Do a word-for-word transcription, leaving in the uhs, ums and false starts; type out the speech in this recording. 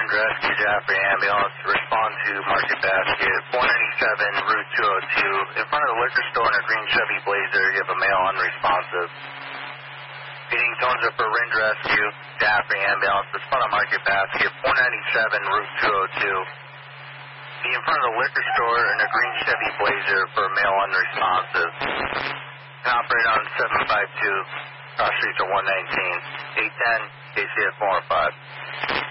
Wind Rescue Jaffrey Ambulance. Respond to Market Basket, four ninety-seven, Route two oh two. In front of the liquor store in a green Chevy Blazer, you have a male unresponsive. Feeding tones are for Wind Rescue Jaffrey Ambulance. Respond to Market Basket, four ninety-seven, Route two oh two. Be in front of the liquor store in a green Chevy Blazer for a male unresponsive. Can operate on seven five two, cross streets are one nineteen, eight ten, K C F four oh five.